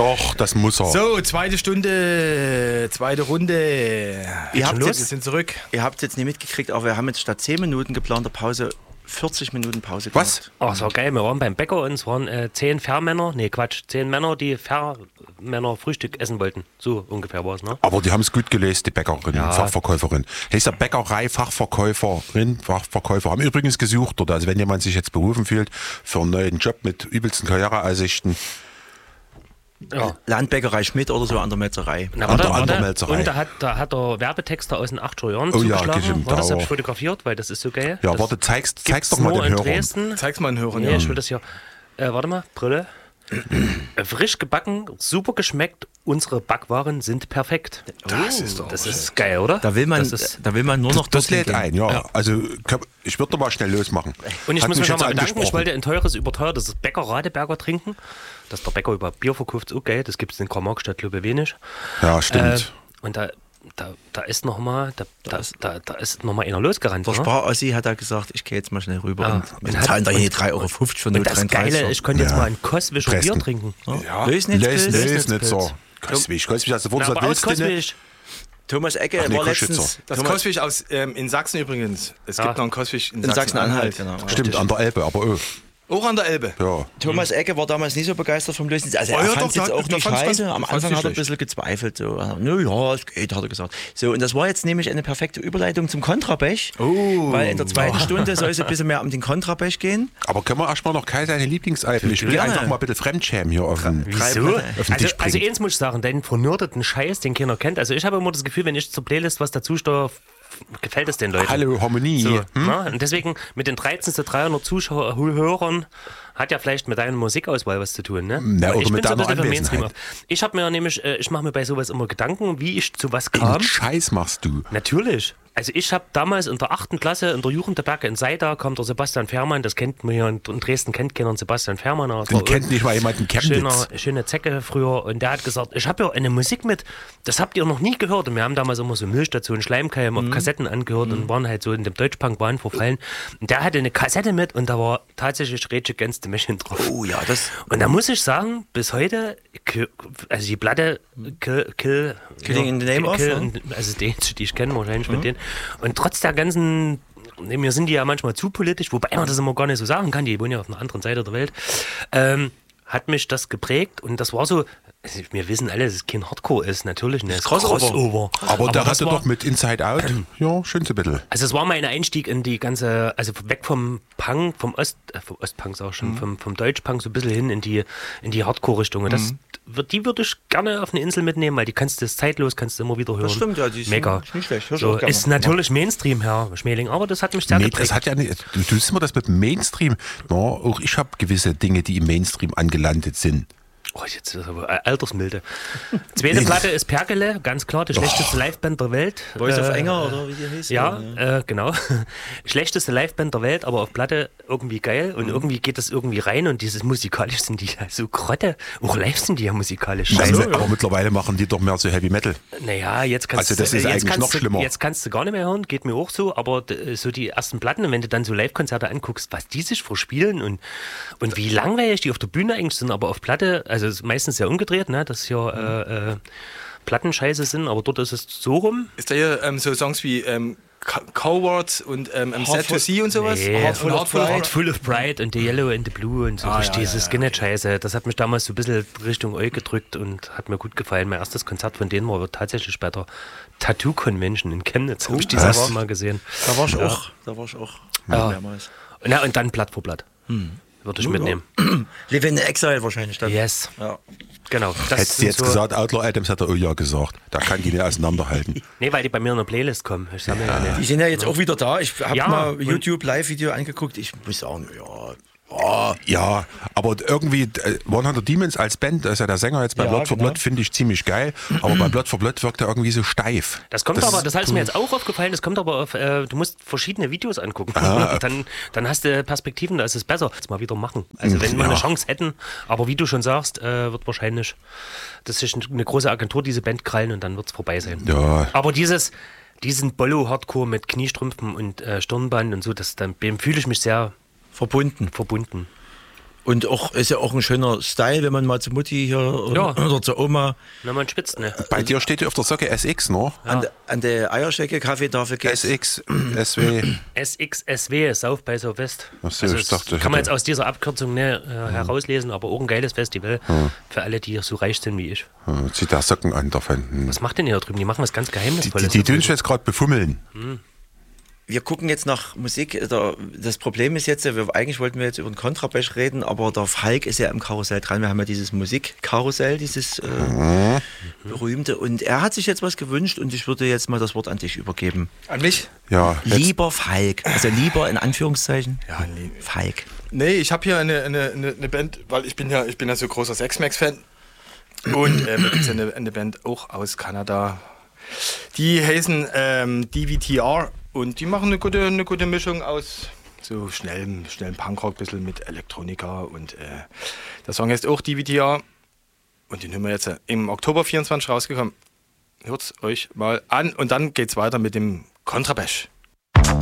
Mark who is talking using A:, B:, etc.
A: Doch, das muss er.
B: So, zweite Stunde, zweite Runde. Wir sind zurück.
C: Ihr habt es jetzt nicht mitgekriegt, aber wir haben jetzt statt 10 Minuten geplanter Pause 40 Minuten Pause
A: Was?
C: gemacht.
D: Ach, das war geil. Wir waren beim Bäcker und es waren 10 Fährmänner, 10 Männer, die Fährmänner Frühstück essen wollten. So ungefähr war es, ne?
A: Aber die haben es gut gelöst, die Bäckerin, Fachverkäuferin. Heißt ja Bäckerei, Fachverkäufer haben übrigens gesucht dort. Also wenn jemand sich jetzt berufen fühlt für einen neuen Job mit übelsten Karriereaussichten.
D: Ja.
C: Landbäckerei Schmidt oder so an der Metzerei.
D: An
A: der Metzerei.
D: Und da hat der Werbetexter aus den 80er Jahren
A: Oh ja,
D: zugeschlagen.
A: stimmt,
D: War das
A: aber-
D: hab ich fotografiert, weil das ist so geil.
A: Ja,
D: das
A: warte, zeig's doch
D: nur
A: mal den
D: in
A: Hörern.
D: Dresden.
B: Zeig's mal den Hörern.
D: Nee, ich will das hier. Warte mal, Brille. Frisch gebacken, super geschmeckt. Unsere Backwaren sind perfekt.
B: Das ist doch
D: Das ist geil, oder?
C: Da will man nur noch
A: Das
C: dorthin
A: lädt
C: gehen.
A: ein, ja. Also ich würde doch mal schnell losmachen.
D: Und ich
A: Hat
D: muss mich
A: jetzt
D: nochmal bedanken, ich
A: angesprochen.
D: wollte ein teures, überteuertes Bäcker-Radeberger trinken. Dass der Bäcker über Bier verkauft, ist okay. Das gibt es in Karl-Marx-Stadt, glaube ich, wenig.
A: Ja, stimmt.
D: Und da ist nochmal einer losgerannt.
C: Der
D: oder?
C: Spar-Ossi hat da gesagt, ich gehe jetzt mal schnell rüber und wir
D: und hat-
C: zahlen da hier
D: und-
C: 3,50 € für
D: Und das
C: 0,33
D: Geile, ich konnte jetzt
A: Ja.
D: mal ein Koswischer Bier
A: Dresden.
D: trinken.
A: Ja,
C: Lösnitzpilz.
A: Lösnitzer. Koswig, also
D: Na, aber aus Koswig.
C: Thomas Ecke
A: Ach nee,
C: war
A: Koschützer.
C: letztens
B: Das Koswig aus in Sachsen übrigens. Es gibt noch einen Koswig in
C: in Sachsen-Anhalt.
B: Sachsen-Anhalt.
C: Genau.
A: Stimmt, an der Elbe, aber
B: Auch an der Elbe.
A: ja.
C: Thomas Ecke war damals nicht so begeistert vom Lösnitz. Also
B: Oh
C: er
B: ja,
C: fand
B: doch,
C: es jetzt
B: der
C: auch
B: hat-
C: nicht
B: der fand's
C: scheiße.
B: ganz-
C: Am
B: fand's
C: Anfang
B: nicht
C: hat er ein
B: schlecht.
C: bisschen gezweifelt. So, nö, ja, es geht, hat er gesagt. So, und das war jetzt nämlich eine perfekte Überleitung zum Kontrabech. Weil in der zweiten Stunde soll es ein bisschen mehr um den Kontrabech gehen.
A: Aber können wir erstmal noch Kai seine Lieblingsalben? Ich will
C: Gerne.
A: einfach mal bitte Fremdschämen hier auf den
D: Wieso?
A: auf den Tisch
D: Also
A: bringen.
D: eins muss ich sagen, deinen vernördeten Scheiß, den keiner kennt. Also ich habe immer das Gefühl, wenn ich zur Playlist was dazu steuere, gefällt es den Leuten.
A: Hallo, Harmonie.
D: So, na? Und deswegen mit den 300 Zuhörern hat ja vielleicht mit deiner Musikauswahl was zu tun, ne?
A: Na,
D: Weil
A: oder
D: ich
A: mit
D: bin so ein
A: deiner
D: bisschen für Mainstream.
A: Anwesenheit.
D: Ich habe mir nämlich, ich mache mir bei sowas immer Gedanken, wie ich zu was kam.
A: Scheiß machst du.
D: Natürlich. Also ich habe damals in der 8. Klasse in der Jugendherberge in Seida kam der Sebastian Fährmann, das kennt man ja in Dresden, kennt keiner Sebastian Fährmann. Aber
A: Den kennt nicht mal jemand in Chemnitz.
D: Schöne Zecke früher und der hat gesagt, ich habe ja eine Musik mit, das habt ihr noch nie gehört und wir haben damals immer so Milchstationen, Schleimkeim auf Kassetten angehört und waren halt so in dem Deutschpunk-Wahn verfallen und der hatte eine Kassette mit und da war tatsächlich Rage Against the Machine drauf.
C: Oh ja, das
D: Und da muss ich sagen, bis heute, also die Platte
C: Killing in the Name of, ne?
D: also die ich kenne wahrscheinlich mit denen. Und trotz der ganzen, mir sind die ja manchmal zu politisch, wobei man das immer gar nicht so sagen kann, die wohnen ja auf einer anderen Seite der Welt, hat mich das geprägt und das war so, also wir wissen alle, dass es kein Hardcore ist, natürlich nicht. Das
C: Crossover.
A: Aber der
D: das
A: hatte
D: war-
A: doch mit Inside Out, ja, schön zu bisschen.
D: Also es war mein Einstieg in die ganze, also weg vom Punk, vom Ostpunk auch schon, vom Deutschpunk so ein bisschen hin in die Hardcore-Richtung. Und die würde ich gerne auf eine Insel mitnehmen, weil die kannst du zeitlos, kannst du immer wieder hören.
C: Das stimmt, ja, die ist
D: mega.
C: nicht schlecht, hör ich
D: So,
C: auch gerne.
D: ist natürlich Mainstream, Herr Schmeling, aber das hat mich sehr
A: Nee,
D: geprägt.
A: das hat ja nicht, du siehst immer das mit dem Mainstream. Ja, auch ich habe gewisse Dinge, die im Mainstream angelandet sind.
D: Oh, jetzt ist aber Altersmilde. Zweite Platte ist Perkele, ganz klar, die schlechteste Liveband der Welt.
C: Voice of Enger oder wie die hieß.
D: Ja, genau. Schlechteste Liveband der Welt, aber auf Platte irgendwie geil und irgendwie geht das irgendwie rein und dieses musikalisch sind die ja so Grotte. Auch live sind die ja musikalisch scheiße.
A: Aber mittlerweile machen die doch mehr so Heavy Metal.
D: Naja, jetzt kannst
A: Also das ist eigentlich noch schlimmer.
D: Jetzt kannst du gar nicht mehr hören, geht mir auch so, aber so die ersten Platten, und wenn du dann so Live-Konzerte anguckst, was die sich verspielen und wie langweilig die auf der Bühne eigentlich sind, aber auf Platte, also ist meistens ja umgedreht, ne, dass hier Plattenscheiße sind, aber dort ist es so rum.
B: Ist da hier so Songs wie Coward und Sad to See und sowas?
D: Nee,
B: Heartful
D: Full of Pride und The Yellow and the Blue und so richtig diese Skinhead-Scheiße. Das hat mich damals so ein bisschen Richtung Eu gedrückt und hat mir gut gefallen. Mein erstes Konzert von denen war tatsächlich bei der Tattoo Convention in Chemnitz. Habe ich die
A: was?
D: Sache mal gesehen.
C: Da war ich auch. Da war ich auch.
D: Ja.
C: Mehrmals.
D: Ja, und dann Blatt vor Blatt. Würde ich mitnehmen.
C: Live in Exile wahrscheinlich dann.
D: Yes.
C: Ja.
D: Genau. Das
A: Hättest du
D: sind
A: jetzt gesagt, Outlaw Adams hat er oh ja gesagt. Da kann die nicht auseinanderhalten.
D: Nee, weil die bei mir in der Playlist kommen. Ich sammle ja
C: Die
D: nicht.
C: sind ja jetzt auch wieder da. Ich habe
D: Ja,
C: mal
D: und-
C: YouTube Live-Video angeguckt. Ich muss sagen, ja.
A: Ja, aber irgendwie 100 Demons als Band, da ist ja der Sänger jetzt bei
C: Ja,
A: Blood for
C: genau.
A: Blood, finde ich ziemlich geil. Aber bei Blood for Blood wirkt er irgendwie so steif.
D: Das kommt aber, das ist mir jetzt auch aufgefallen, das kommt aber auf, du musst verschiedene Videos angucken. Dann hast du Perspektiven, da ist es besser. Das mal wieder machen. Also wenn wir eine Chance hätten, aber wie du schon sagst, wird wahrscheinlich, das ist eine große Agentur, diese Band krallen und dann wird es vorbei sein.
A: Ja.
D: Aber diesen Bollo-Hardcore mit Kniestrümpfen und Stirnband und so, dem fühle ich mich sehr
C: Verbunden.
D: verbunden.
C: Und auch ist ja auch ein schöner Style, wenn man mal zu Mutti hier oder zur Oma.
D: Na, man spitzt, ne?
A: Bei dir steht ja auf der Socke SX, ne?
C: Ja. An der Eierschecke Kaffeetafel geht
A: SX, SW.
D: SXSW, South by Southwest.
A: So,
D: also
A: ich dachte,
D: kann man jetzt aus dieser Abkürzung herauslesen, aber auch ein geiles Festival für alle, die so reich sind wie ich.
A: Zieht der Socken an davon.
D: Was macht denn ihr da drüben? Die machen was ganz Geheimnisvolles.
A: Die tun sich jetzt gerade befummeln.
C: Wir gucken jetzt nach Musik. Das Problem ist jetzt, eigentlich wollten wir jetzt über den Kontrabass reden, aber der Falk ist ja im Karussell dran. Wir haben ja dieses Musikkarussell, dieses berühmte. Und er hat sich jetzt was gewünscht und ich würde jetzt mal das Wort an dich übergeben.
B: An mich?
A: Ja.
C: Lieber Falk. Also lieber in Anführungszeichen.
B: Ja,
C: Falk.
B: Nee, ich habe hier eine Band, weil ich bin ja so großer Sex-Max-Fan. Und da gibt es eine Band auch aus Kanada. Die heißen DVTR. Und die machen eine gute Mischung aus so schnellem Punkrock, bisschen mit Elektronika. Und der Song heißt auch DVTR. Und den hören wir jetzt im Oktober 24 rausgekommen. Hört's euch mal an und dann geht's weiter mit dem Kontrabass.